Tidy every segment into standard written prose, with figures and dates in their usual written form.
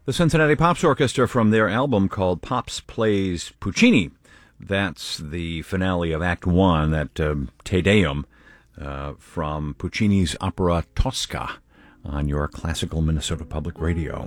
The Cincinnati Pops Orchestra from their album called Pops Plays Puccini. That's the finale of Act One, that Te Deum from Puccini's opera Tosca on your classical Minnesota Public Radio.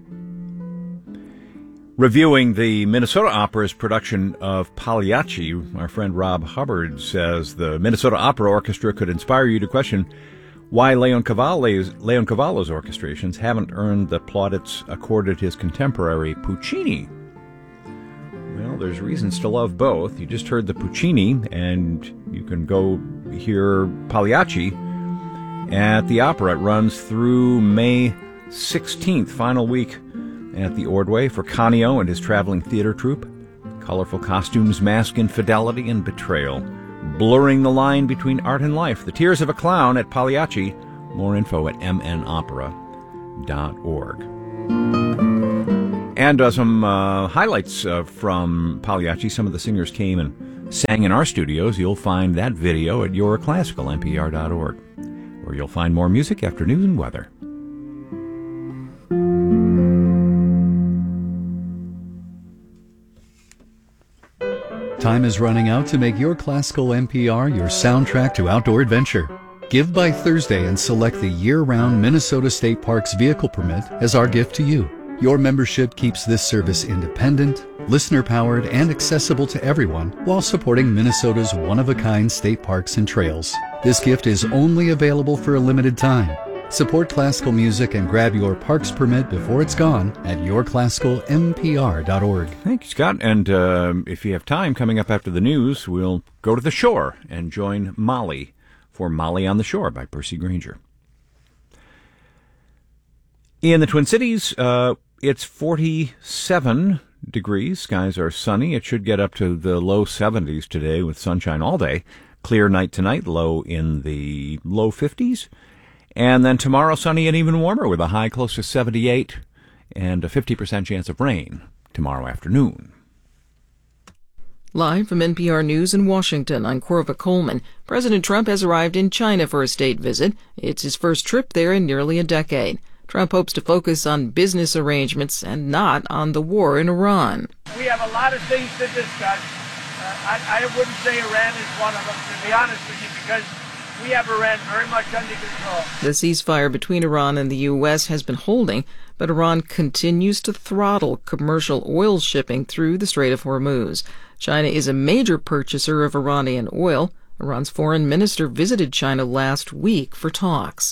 Reviewing the Minnesota Opera's production of Pagliacci, our friend Rob Hubbard says the Minnesota Opera Orchestra could inspire you to question why Leoncavallo's orchestrations haven't earned the plaudits accorded his contemporary Puccini. Well, there's reasons to love both. You just heard the Puccini, and you can go hear Pagliacci at the opera. It runs through May 16th, final week at the Ordway for Canio and his traveling theater troupe. Colorful costumes mask infidelity and betrayal, blurring the line between art and life. The Tears of a Clown at Pagliacci. More info at mnopera.org. And some highlights from Pagliacci. Some of the singers came and sang in our studios. You'll find that video at yourclassicalnpr.org, where you'll find more music after news and weather. Time is running out to make Your Classical NPR your soundtrack to outdoor adventure. Give by Thursday and select the year-round Minnesota State Parks vehicle permit as our gift to you. Your membership keeps this service independent, listener-powered, and accessible to everyone while supporting Minnesota's one-of-a-kind state parks and trails. This gift is only available for a limited time. Support classical music and grab your parks permit before it's gone at yourclassicalnpr.org. Thank you, Scott. And if you have time, coming up after the news, we'll go to the shore and join Molly for Molly on the Shore by Percy Granger. In the Twin Cities, it's 47 degrees. Skies are sunny. It should get up to the low 70s today with sunshine all day. Clear night tonight, low in the low 50s. And then tomorrow, sunny and even warmer with a high close to 78 and a 50% chance of rain tomorrow afternoon. Live from NPR News in Washington, I'm Corva Coleman. President Trump has arrived in China for a state visit. It's his first trip there in nearly a decade. Trump hopes to focus on business arrangements and not on the war in Iran. We have a lot of things to discuss. I wouldn't say Iran is one of them, to be honest with you, because we have Iran very much under control. The ceasefire between Iran and the U.S. has been holding, but Iran continues to throttle commercial oil shipping through the Strait of Hormuz. China is a major purchaser of Iranian oil. Iran's foreign minister visited China last week for talks.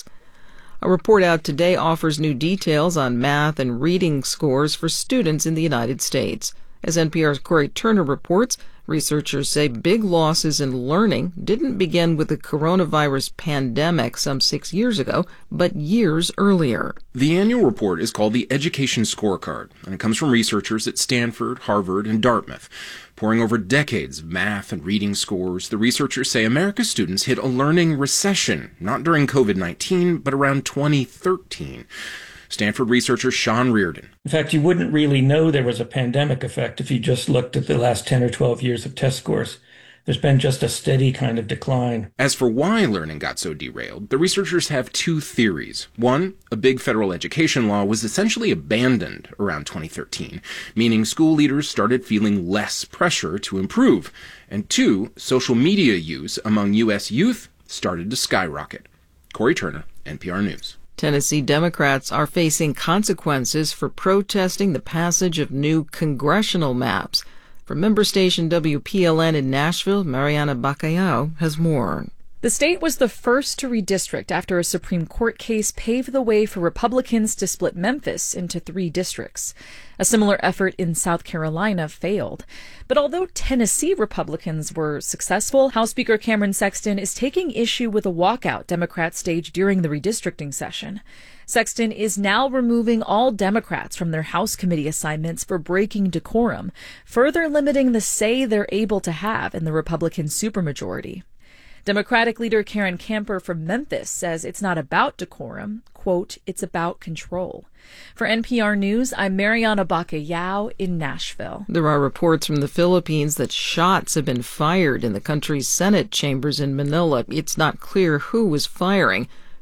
A report out today offers new details on math and reading scores for students in the United States. As NPR's Corey Turner reports, researchers say big losses in learning didn't begin with the coronavirus pandemic some 6 years ago, but years earlier. The annual report is called the Education Scorecard, and it comes from researchers at Stanford, Harvard, and Dartmouth. Poring over decades of math and reading scores, the researchers say America's students hit a learning recession, not during COVID-19, but around 2013. Stanford researcher Sean Reardon. In fact, you wouldn't really know there was a pandemic effect if you just looked at the last 10 or 12 years of test scores. There's been just a steady kind of decline. As for why learning got so derailed, the researchers have two theories. One, a big federal education law was essentially abandoned around 2013, meaning school leaders started feeling less pressure to improve. And two, social media use among U.S. youth started to skyrocket. Corey Turner, NPR News. Tennessee Democrats are facing consequences for protesting the passage of new congressional maps. From member station WPLN in Nashville, Mariana Bacallao has more. The state was the first to redistrict after a Supreme Court case paved the way for Republicans to split Memphis into 3 districts. A similar effort in South Carolina failed. But although Tennessee Republicans were successful, House Speaker Cameron Sexton is taking issue with a walkout Democrats staged during the redistricting session. Sexton is now removing all Democrats from their House committee assignments for breaking decorum, further limiting the say they're able to have in the Republican supermajority. Democratic leader Karen Camper from Memphis says it's not about decorum. Quote, it's about control. For NPR News, I'm Mariana Bacallao in Nashville. There are reports from the Philippines that shots have been fired in the country's Senate chambers in Manila. It's not clear who was firing.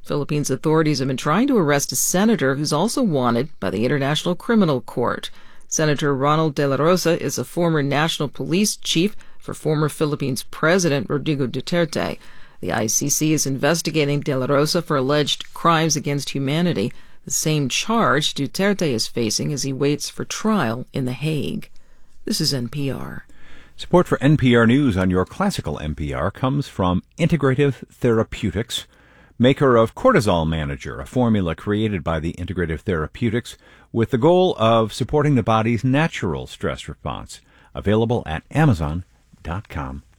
Philippines authorities have been trying to arrest a senator who's also wanted by the International Criminal Court. Senator Ronald De La Rosa is a former national police chief for former Philippines President Rodrigo Duterte. The ICC is investigating De La Rosa for alleged crimes against humanity, the same charge Duterte is facing as he waits for trial in The Hague. This is NPR. Support for NPR News on your classical NPR comes from Integrative Therapeutics, maker of Cortisol Manager, a formula created by the Integrative Therapeutics with the goal of supporting the body's natural stress response. Available at Amazon.com.